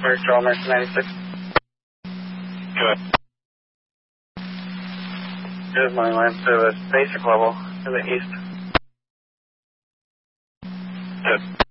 First Draw American 96. Good. Good morning, land service. Basic level to the east. Good.